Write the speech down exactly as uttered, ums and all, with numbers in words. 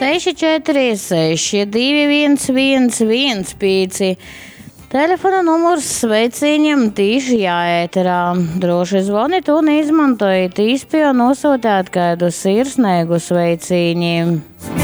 seši četri seši divi viens viens viens pieci. Telefona numurs sveiciņam tīši jāēterā. Droši zvaniet un izmantojiet īspēju nosūtīt kādu sirsnīgu sveiciņu.